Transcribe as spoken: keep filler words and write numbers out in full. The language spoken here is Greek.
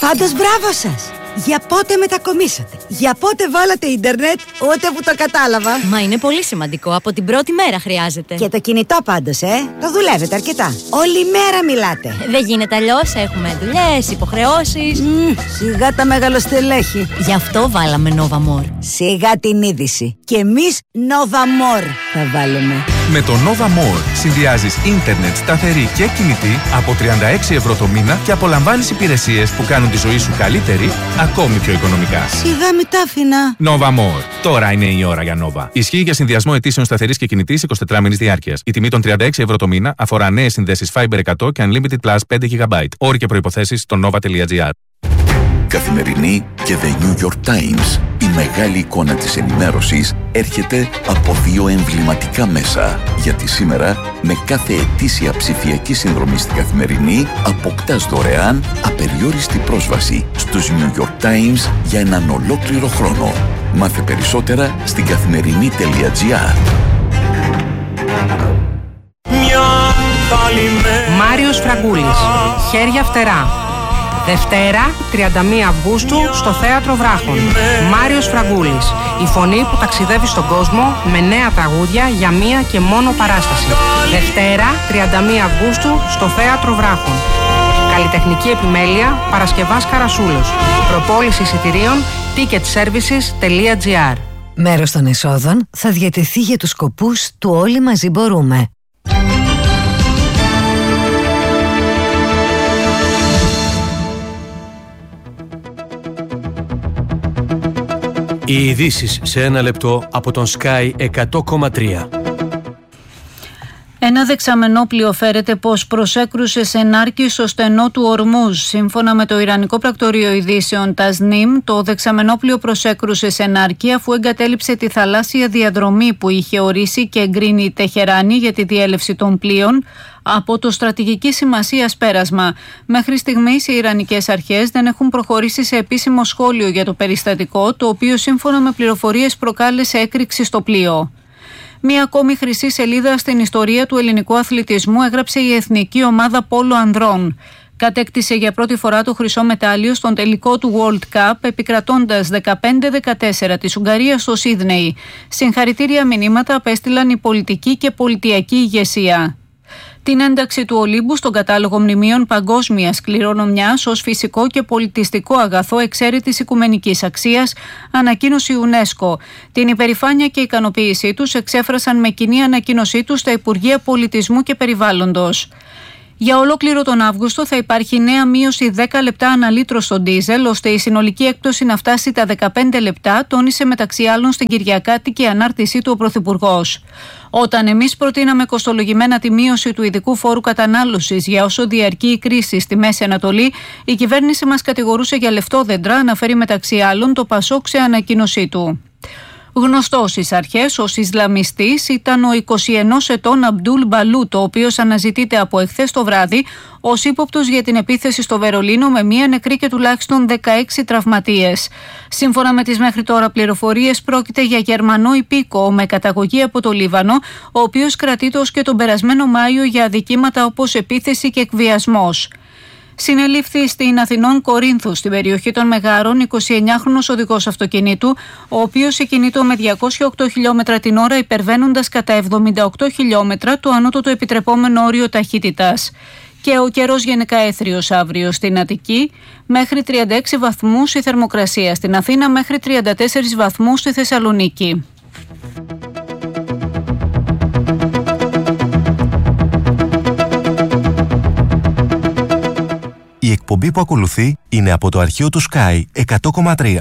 Πάντως μπράβο σας! Για πότε μετακομίσατε? Για πότε βάλατε ίντερνετ? Ούτε που το κατάλαβα. Μα είναι πολύ σημαντικό, από την πρώτη μέρα χρειάζεται. Και το κινητό πάντως, ε! Το δουλεύετε αρκετά. Όλη μέρα μιλάτε. Δεν γίνεται αλλιώς, έχουμε δουλειές, υποχρεώσεις. Mm, σιγά τα μεγαλοστελέχη. Γι' αυτό βάλαμε Nova More. Σιγά την είδηση. Και εμείς Nova More θα βάλουμε. Με το Nova More συνδυάζεις ίντερνετ σταθερή και κινητή από τριάντα έξι ευρώ το μήνα και απολαμβάνεις υπηρεσίες που κάνουν τη ζωή σου καλύτερη, ακόμη πιο οικονομικά. Σιγά μη τα άφηνα. Nova More. Τώρα είναι η ώρα για Nova. Ισχύει για συνδυασμό αιτήσεων σταθερής και κινητής εικοσιτετράμηνης διάρκειας. Η τιμή των τριάντα έξι ευρώ το μήνα αφορά νέες συνδέσεις Fiber εκατό και Unlimited Plus πέντε γιγαμπάιτ. Όροι και προϋποθέσεις στο nova.gr. Καθημερινή και The New York Times. Η μεγάλη εικόνα της ενημέρωσης έρχεται από δύο εμβληματικά μέσα. Γιατί σήμερα, με κάθε ετήσια ψηφιακή συνδρομή στην Καθημερινή, αποκτάς δωρεάν απεριόριστη πρόσβαση στους New York Times για έναν ολόκληρο χρόνο. Μάθε περισσότερα στην καθημερινή.gr. Μάριος Φραγκούλης. Χέρια φτερά. Δευτέρα, τριάντα μία Αυγούστου, στο Θέατρο Βράχων. Μάριος Φραγκούλης. Η φωνή που ταξιδεύει στον κόσμο με νέα τραγούδια για μία και μόνο παράσταση. Δευτέρα, τριάντα μία Αυγούστου, στο Θέατρο Βράχων. Καλλιτεχνική επιμέλεια, Παρασκευάς Καρασούλος. Προπόληση εισιτηρίων, ticketservices.gr. Μέρος των εσόδων θα διατεθεί για τους σκοπούς του Όλοι Μαζί Μπορούμε. Οι ειδήσεις σε ένα λεπτό από τον Sky εκατό κόμμα τρία. Ένα δεξαμενόπλιο φέρεται πως προσέκρουσε σε Νάρκη στο στενό του Ορμούζ. Σύμφωνα με το Ιρανικό πρακτορείο ειδήσεων Τασνίμ, το δεξαμενόπλιο προσέκρουσε σε Νάρκη αφού εγκατέλειψε τη θαλάσσια διαδρομή που είχε ορίσει και εγκρίνει η Τεχεράνη για τη διέλευση των πλοίων από το στρατηγική σημασίας πέρασμα. Μέχρι στιγμής οι Ιρανικές αρχές δεν έχουν προχωρήσει σε επίσημο σχόλιο για το περιστατικό, το οποίο σύμφωνα με πληροφορίες προκάλεσε έκρηξη στο πλοίο. Μία ακόμη χρυσή σελίδα στην ιστορία του ελληνικού αθλητισμού έγραψε η εθνική ομάδα πόλο ανδρών. Κατέκτησε για πρώτη φορά το χρυσό μετάλλιο στον τελικό του World Cup, επικρατώντας δεκαπέντε δεκατέσσερα της Ουγγαρίας στο Σίδνεϊ. Συγχαρητήρια μηνύματα απέστειλαν η πολιτική και πολιτιακή ηγεσία. Την ένταξη του Ολύμπου στον κατάλογο μνημείων παγκόσμιας κληρονομιάς ως φυσικό και πολιτιστικό αγαθό εξαίρετης οικουμενικής αξίας ανακοίνωσε η UNESCO. Την υπερηφάνεια και ικανοποίησή τους εξέφρασαν με κοινή ανακοίνωσή τους στα Υπουργεία Πολιτισμού και Περιβάλλοντος. Για ολόκληρο τον Αύγουστο θα υπάρχει νέα μείωση δέκα λεπτά ανά λίτρο στο ντίζελ, ώστε η συνολική έκπτωση να φτάσει τα δεκαπέντε λεπτά, τόνισε μεταξύ άλλων στην Κυριακάτικη ανάρτησή του ο Πρωθυπουργός. Όταν εμείς προτείναμε κοστολογημένα τη μείωση του ειδικού φόρου κατανάλωσης για όσο διαρκεί η κρίση στη Μέση Ανατολή, η κυβέρνηση μας κατηγορούσε για λεφτόδεντρα, αναφέρει μεταξύ άλλων το Πασόκ σε ανακοίνωσή του. Γνωστός στις αρχές ως Ισλαμιστής ήταν ο εικοσιενός ετών Αμπτούλ Μπαλούτ, ο οποίος αναζητείται από εχθές το βράδυ ως ύποπτος για την επίθεση στο Βερολίνο με μία νεκρή και τουλάχιστον δεκαέξι τραυματίες. Σύμφωνα με τις μέχρι τώρα πληροφορίες, πρόκειται για Γερμανό υπήκοο με καταγωγή από το Λίβανο, ο οποίος κρατείται ως και τον περασμένο Μάιο για αδικήματα όπως επίθεση και εκβιασμός. Συνελήφθη στην Αθηνών Κορίνθου, στην περιοχή των Μεγάρων, εικοσιεννιάχρονος οδηγός αυτοκινήτου, ο οποίος εκκινείται με διακόσια οκτώ χιλιόμετρα την ώρα, υπερβαίνοντας κατά εβδομήντα οκτώ χιλιόμετρα το ανώτατο επιτρεπόμενο όριο ταχύτητας. Και ο καιρός γενικά έθριος αύριο στην Αττική, μέχρι τριάντα έξι βαθμούς η θερμοκρασία, στην Αθήνα μέχρι τριάντα τέσσερις βαθμούς στη Θεσσαλονίκη. Η εκπομπή που ακολουθεί είναι από το αρχείο του Sky εκατό κόμμα τρία.